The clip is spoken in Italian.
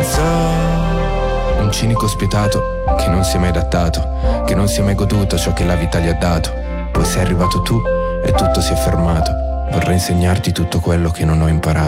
Un cinico spietato che non si è mai adattato, che non si è mai goduto ciò che la vita gli ha dato. Poi sei arrivato tu e tutto si è fermato. Vorrei insegnarti tutto quello che non ho imparato.